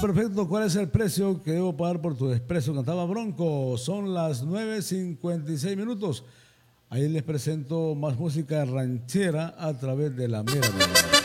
Perfecto, ¿cuál es el precio que debo pagar por tu desprecio? Cantaba Bronco, son las 9:56 minutos. Ahí les presento más música ranchera a través de la mera verdad.